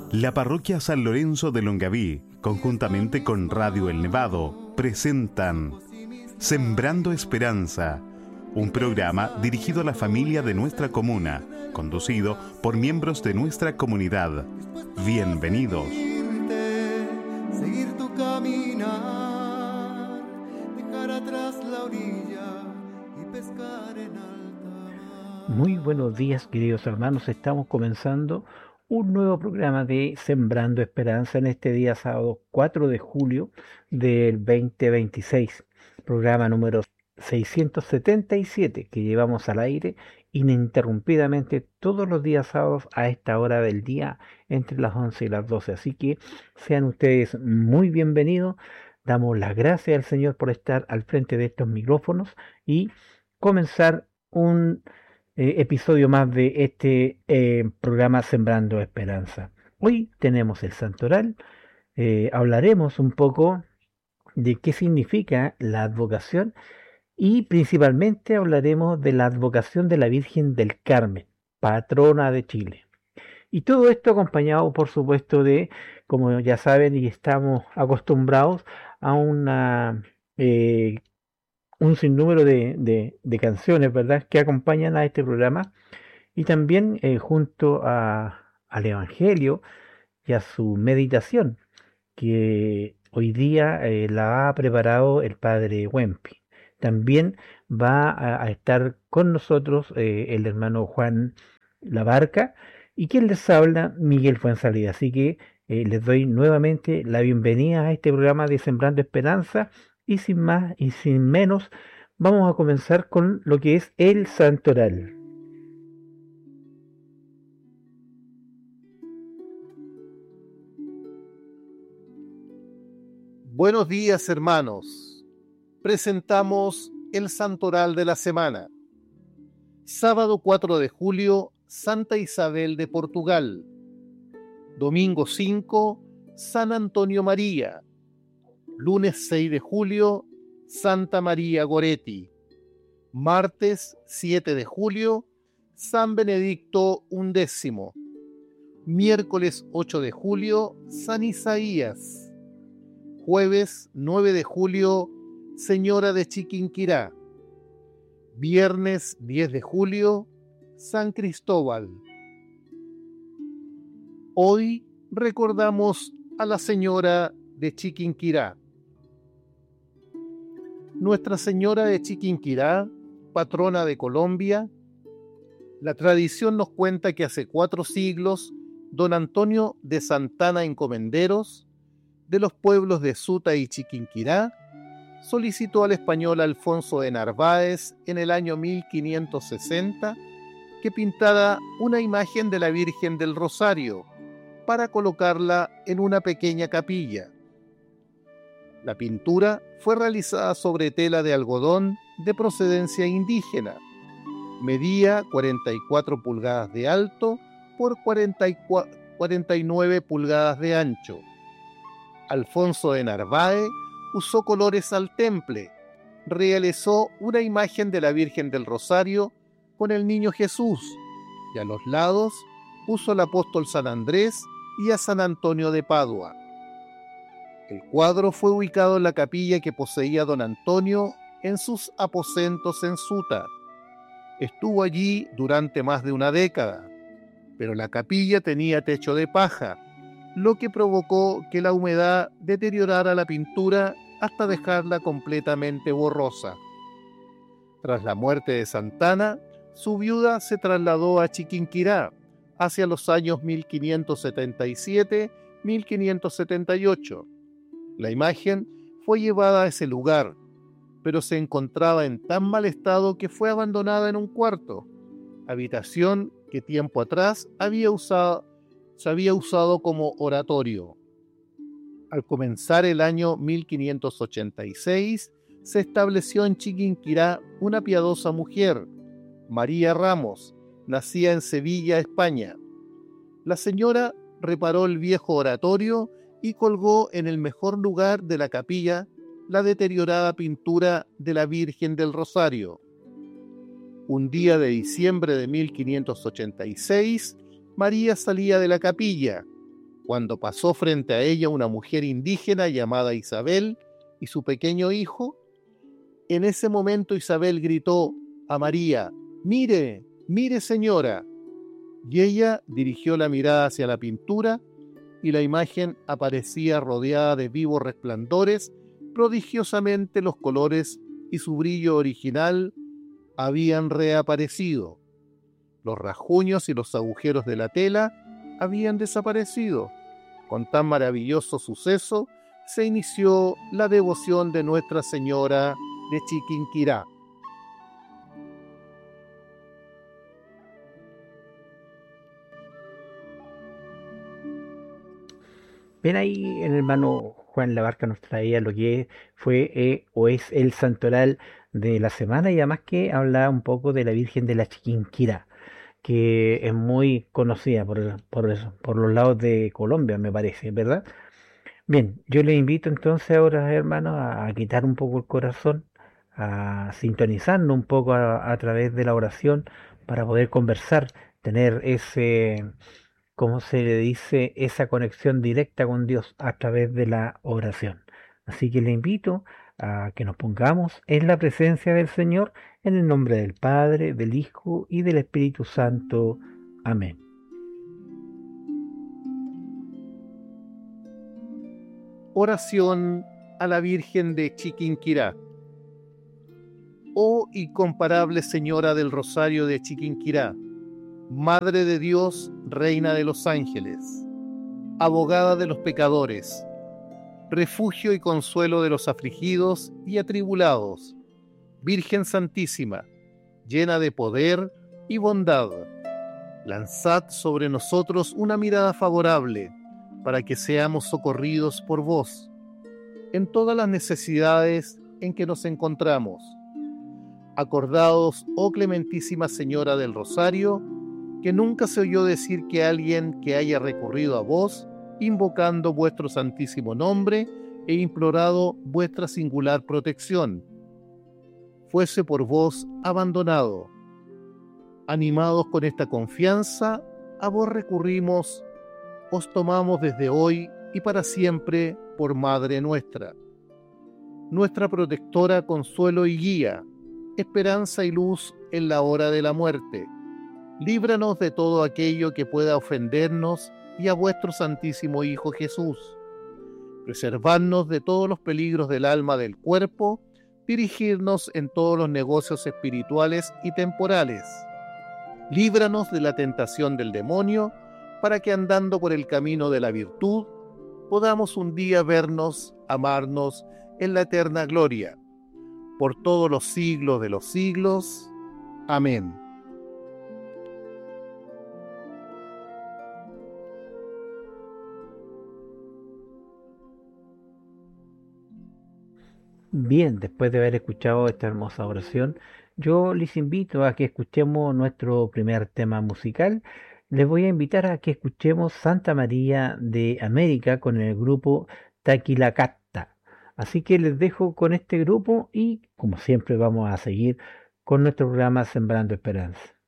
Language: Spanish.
La parroquia San Lorenzo de Longaví, conjuntamente con Radio El Nevado, presentan Sembrando Esperanza, un programa dirigido a la familia de nuestra comuna, conducido por miembros de nuestra comunidad. Bienvenidos. Seguir tu caminar, dejar atrás la orilla y pescar en alta mar. Muy buenos días, queridos hermanos. Estamos comenzando un nuevo programa de Sembrando Esperanza en este día sábado 4 de julio del 2026. Programa número 677 que llevamos al aire ininterrumpidamente todos los días sábados a esta hora del día entre las 11 y las 12. Así que sean ustedes muy bienvenidos. Damos las gracias al Señor por estar al frente de estos micrófonos y comenzar un episodio más de este programa Sembrando Esperanza. Hoy tenemos el Santoral. Hablaremos un poco de qué significa la advocación y principalmente hablaremos de la advocación de la Virgen del Carmen, patrona de Chile. Y todo esto acompañado, por supuesto, de, como ya saben y estamos acostumbrados, a un sinnúmero de canciones, ¿verdad?, que acompañan a este programa y también junto al Evangelio y a su meditación, que hoy día la ha preparado el Padre Wempi. También va a estar con nosotros el hermano Juan Labarca y quien les habla, Miguel Fuenzalida. Así que les doy nuevamente la bienvenida a este programa de Sembrando Esperanza y sin más y sin menos vamos a comenzar con lo que es el Santoral. Buenos días, hermanos. Presentamos el Santoral de la semana. Sábado 4 de julio, Santa Isabel de Portugal. Domingo 5, San Antonio María. Lunes 6 de julio, Santa María Goretti. Martes 7 de julio, San Benedicto XI. Miércoles 8 de julio, San Isaías. Jueves 9 de julio, Señora de Chiquinquirá. Viernes 10 de julio, San Cristóbal. Hoy recordamos a la Señora de Chiquinquirá. Nuestra Señora de Chiquinquirá, patrona de Colombia. La tradición nos cuenta que hace 4 siglos, don Antonio de Santana Encomenderos, de los pueblos de Suta y Chiquinquirá, solicitó al español Alfonso de Narváez en el año 1560 que pintara una imagen de la Virgen del Rosario para colocarla en una pequeña capilla. La pintura fue realizada sobre tela de algodón de procedencia indígena. Medía 44 pulgadas de alto por 49 pulgadas de ancho. Alfonso de Narváez usó colores al temple, realizó una imagen de la Virgen del Rosario con el Niño Jesús y a los lados puso al apóstol San Andrés y a San Antonio de Padua. El cuadro fue ubicado en la capilla que poseía don Antonio en sus aposentos en Suta. Estuvo allí durante más de una década, pero la capilla tenía techo de paja, lo que provocó que la humedad deteriorara la pintura hasta dejarla completamente borrosa. Tras la muerte de Santana, su viuda se trasladó a Chiquinquirá hacia los años 1577-1578. La imagen fue llevada a ese lugar, pero se encontraba en tan mal estado que fue abandonada en un cuarto, habitación que tiempo atrás se había usado como oratorio. Al comenzar el año 1586, se estableció en Chiquinquirá una piadosa mujer, María Ramos, nacida en Sevilla, España. La señora reparó el viejo oratorio y colgó en el mejor lugar de la capilla la deteriorada pintura de la Virgen del Rosario. Un día de diciembre de 1586, María salía de la capilla Cuando pasó frente a ella una mujer indígena llamada Isabel y su pequeño hijo, en ese momento Isabel gritó a María: «Mire, mire, señora». Y ella dirigió la mirada hacia la pintura y la imagen aparecía rodeada de vivos resplandores. Prodigiosamente los colores y su brillo original habían reaparecido. Los rasguños y los agujeros de la tela habían desaparecido. Con tan maravilloso suceso se inició la devoción de Nuestra Señora de Chiquinquirá. Ven ahí, el hermano Juan Labarca nos traía lo que fue o es el santoral de la semana, y además que habla un poco de la Virgen de la Chiquinquirá, que es muy conocida por los lados de Colombia, me parece, ¿verdad? Bien, yo les invito entonces ahora, hermanos, a quitar un poco el corazón, a sintonizarnos un poco a través de la oración para poder conversar, tener ese, ¿cómo se le dice? Esa conexión directa con Dios a través de la oración. Así que le invito a que nos pongamos en la presencia del Señor, en el nombre del Padre, del Hijo y del Espíritu Santo. Amén. Oración a la Virgen de Chiquinquirá. Oh incomparable Señora del Rosario de Chiquinquirá, Madre de Dios, Reina de los ángeles, abogada de los pecadores, refugio y consuelo de los afligidos y atribulados, Virgen Santísima, llena de poder y bondad, lanzad sobre nosotros una mirada favorable para que seamos socorridos por vos en todas las necesidades en que nos encontramos. Acordaos, oh clementísima Señora del Rosario, que nunca se oyó decir que alguien que haya recurrido a vos, invocando vuestro santísimo nombre e implorado vuestra singular protección, fuese por vos abandonado. Animados con esta confianza, a vos recurrimos, os tomamos desde hoy y para siempre por Madre nuestra, nuestra protectora, consuelo y guía, esperanza y luz en la hora de la muerte. Líbranos de todo aquello que pueda ofendernos y a vuestro Santísimo Hijo Jesús. Preservarnos de todos los peligros del alma, del cuerpo, dirigirnos en todos los negocios espirituales y temporales. Líbranos de la tentación del demonio, para que andando por el camino de la virtud, podamos un día vernos, amarnos en la eterna gloria. Por todos los siglos de los siglos. Amén. Bien, después de haber escuchado esta hermosa oración, yo les invito a que escuchemos nuestro primer tema musical. Les voy a invitar a que escuchemos Santa María de América con el grupo Taquilacatta. Así que les dejo con este grupo y, como siempre, vamos a seguir con nuestro programa Sembrando Esperanza.